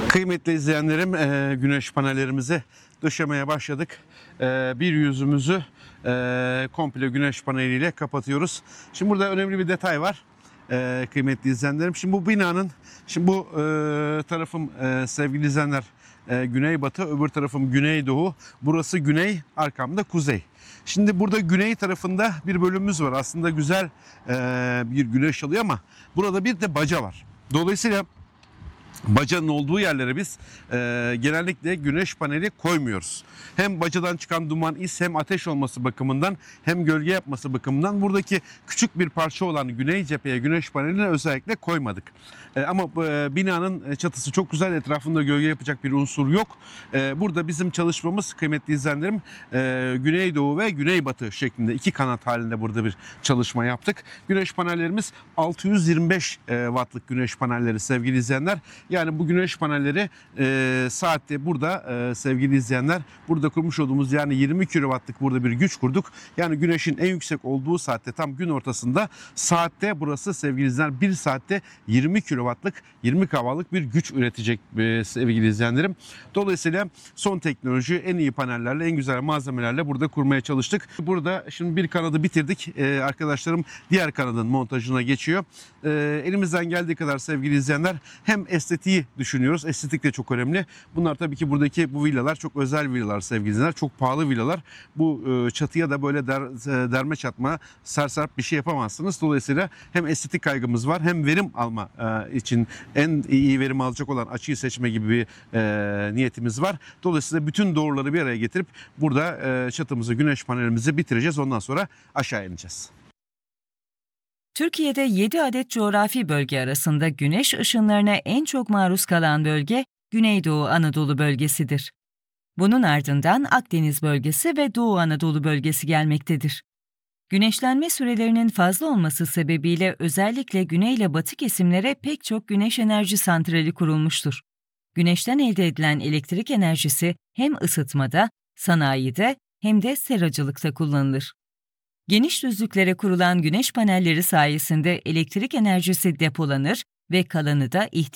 Kıymetli izleyenlerim, güneş panellerimizi döşemeye başladık. Bir yüzümüzü komple güneş paneliyle kapatıyoruz. Şimdi burada önemli bir detay var. Kıymetli izleyenlerim. Şimdi bu binanın, bu tarafım sevgili izleyenler güneybatı, öbür tarafım güneydoğu. Burası güney, arkamda kuzey. Şimdi burada güney tarafında bir bölümümüz var. Aslında güzel bir güneş alıyor ama burada bir de baca var. Dolayısıyla bacanın olduğu yerlere biz genellikle güneş paneli koymuyoruz. Hem bacadan çıkan duman, is hem ateş olması bakımından hem gölge yapması bakımından buradaki küçük bir parça olan güney cepheye güneş panelini özellikle koymadık. Ama binanın çatısı çok güzel, etrafında gölge yapacak bir unsur yok. Burada bizim çalışmamız kıymetli izleyenlerim güneydoğu ve güneybatı şeklinde iki kanat halinde burada bir çalışma yaptık. Güneş panellerimiz 625 wattlık güneş panelleri sevgili izleyenler. Yani bu güneş panelleri saatte burada sevgili izleyenler burada kurmuş olduğumuz yani 20 kW'lık burada bir güç kurduk. Yani güneşin en yüksek olduğu saatte tam gün ortasında saatte burası sevgili izleyenler 1 saatte 20 kW'lık 20 kW'lık bir güç üretecek sevgili izleyenlerim. Dolayısıyla son teknoloji en iyi panellerle en güzel malzemelerle burada kurmaya çalıştık. Burada şimdi bir kanadı bitirdik. Arkadaşlarım diğer kanadın montajına geçiyor. Elimizden geldiği kadar sevgili izleyenler hem estetiği düşünüyoruz. Estetik de çok önemli. Bunlar tabii ki buradaki bu villalar çok özel villalar sevgili izleyenler. Çok pahalı villalar. Bu çatıya da böyle derme çatma sersert bir şey yapamazsınız. Dolayısıyla hem estetik kaygımız var hem verim alma için en iyi verim alacak olan açıyı seçme gibi bir niyetimiz var. Dolayısıyla bütün doğruları bir araya getirip burada çatımızı, güneş panelimizi bitireceğiz. Ondan sonra aşağı ineceğiz. Türkiye'de 7 adet coğrafi bölge arasında güneş ışınlarına en çok maruz kalan bölge Güneydoğu Anadolu bölgesidir. Bunun ardından Akdeniz bölgesi ve Doğu Anadolu bölgesi gelmektedir. Güneşlenme sürelerinin fazla olması sebebiyle özellikle güney ile batı kesimlere pek çok güneş enerji santrali kurulmuştur. Güneşten elde edilen elektrik enerjisi hem ısıtmada, sanayide hem de seracılıkta kullanılır. Geniş düzlüklere kurulan güneş panelleri sayesinde elektrik enerjisi depolanır ve kalanı da ihtiyaç